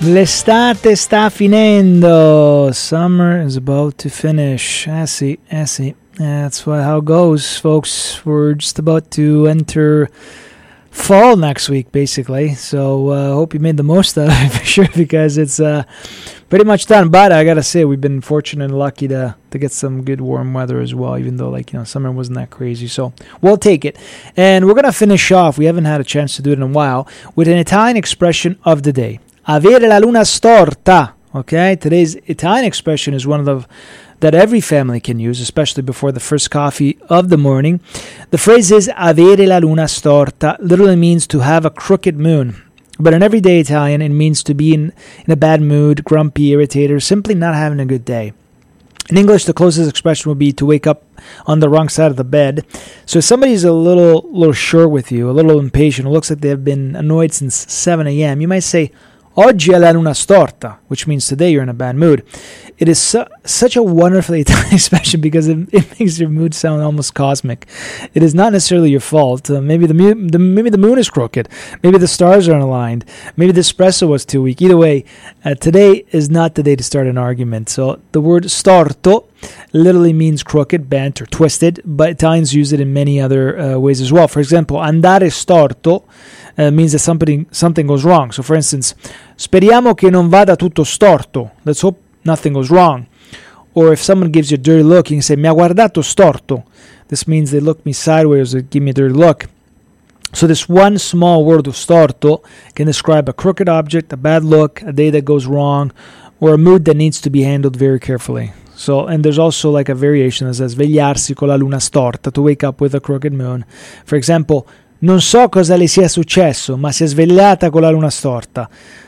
L'estate sta finendo. Summer is about to finish. See. That's how it goes, folks. We're just about to enter fall next week, basically. So I hope you made the most of it for sure, because it's pretty much done. But I gotta say, we've been fortunate and lucky to get some good warm weather as well, even though summer wasn't that crazy. So we'll take it. And we're gonna finish off. We haven't had a chance to do it in a while with an Italian expression of the day. Avere la luna storta. Okay, today's Italian expression is one of that every family can use, especially before the first coffee of the morning. The phrase is avere la luna storta. Literally means to have a crooked moon. But in everyday Italian, it means to be in a bad mood, grumpy, irritated, or simply not having a good day. In English, the closest expression would be to wake up on the wrong side of the bed. So if somebody's a little short with you, a little impatient, it looks like they've been annoyed since 7 a.m., you might say, Oggi è la luna storta, which means today you're in a bad mood. It is such a wonderful Italian expression because it makes your mood sound almost cosmic. It is not necessarily your fault. Maybe the moon is crooked. Maybe the stars are unaligned. Maybe the espresso was too weak. Either way, today is not the day to start an argument. So the word storto literally means crooked, bent, or twisted, but Italians use it in many other ways as well. For example, andare storto means that something goes wrong. So for instance, speriamo che non vada tutto storto. Let's hope nothing goes wrong. Or if someone gives you a dirty look, you can say mi ha guardato storto. This means they looked me sideways or give me a dirty look. So this one small word of storto can describe a crooked object, a bad look, a day that goes wrong, or a mood that needs to be handled very carefully. So, and there's also like a variation that says svegliarsi con la luna storta, to wake up with a crooked moon. For example, non so cosa le sia successo, ma si è svegliata con la luna storta.